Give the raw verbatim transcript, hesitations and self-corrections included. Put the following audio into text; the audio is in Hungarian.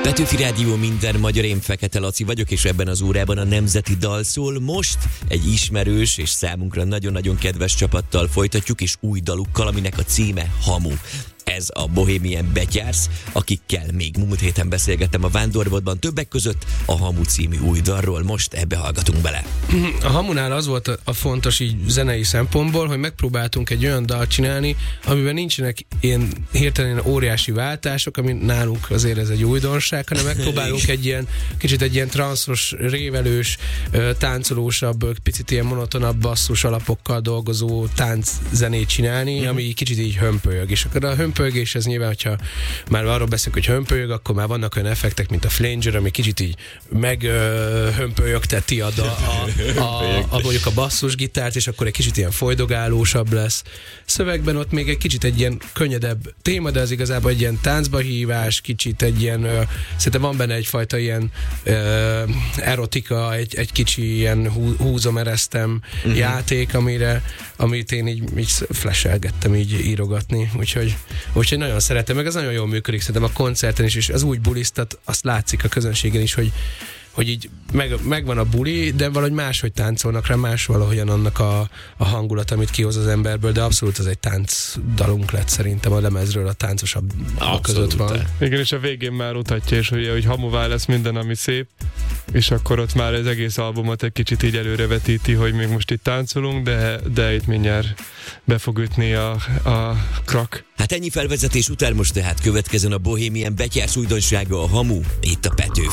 Petőfi Rádió, minden magyar, én Fekete Laci vagyok, és ebben az órában a Nemzeti Dal szól. Most egy ismerős és számunkra nagyon-nagyon kedves csapattal folytatjuk, és új dalukkal, aminek a címe Hamu. Ez a Bohemian Betyársz, akikkel még múlt héten beszélgettem a Vándorboltban, többek között a Hamu című új dalról. Most ebbe hallgatunk bele. A Hamunál az volt a fontos így zenei szempontból, hogy megpróbáltunk egy olyan dalt csinálni, amiben nincsenek ilyen hirtelen óriási váltások, ami nálunk azért ez egy újdonság, hanem megpróbálunk egy ilyen kicsit egy ilyen transzos, révelős, táncolósabb, picit ilyen monotonabb basszus alapokkal dolgozó tánczenét csinálni, mm-hmm. ami kicsit így hömpölyög. És akkor a hömpölygés, ez nyilván, hogyha már arról beszélünk, hogy hömpölyög, akkor már vannak olyan effektek, mint a flanger, ami kicsit így meghömpölyögteti a, a, a, a, a, mondjuk a basszusgitárt, és akkor egy kicsit ilyen folydogálósabb lesz. Szövegben ott még egy kicsit egy ilyen könnyedebb téma, de az igazából egy ilyen táncba hívás, kicsit egy ilyen, ö, szerintem van benne egyfajta ilyen ö, erotika, egy, egy kicsi ilyen hú, húzom, eresztem uh-huh. játék, amire, amit én így, így flashelgettem így írogatni, úgyhogy Úgyhogy nagyon szeretem, meg ez nagyon jól működik szerintem a koncerten is, és az úgy bulisztat, azt látszik a közönségen is, hogy, hogy így meg, megvan a buli, de valahogy máshogy táncolnak rá, más valahogyan annak a, a hangulat, amit kihoz az emberből, de abszolút az egy táncdalunk lett szerintem a lemezről, a táncosabb között van. Igen, és a végén már mutatja is, hogy, hogy hamuvá lesz minden, ami szép, és akkor ott már az egész albumot egy kicsit így előrevetíti, hogy még most itt táncolunk, de, de itt mindjárt be fog ütni a, a krak. Hát ennyi felvezetés után most tehát következzen a Bohemian Betyársz újdonsága, a Hamu, itt a Petőfin.